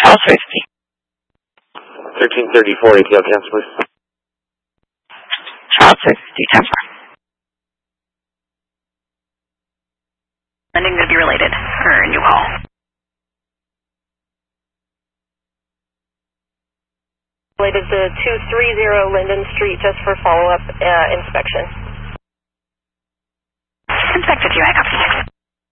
Child safety. 1334 ATL cancel, please. Child safety, temper. Landing to be related, or new call. Related to 230 Linden Street just for follow-up inspection. Inspected, you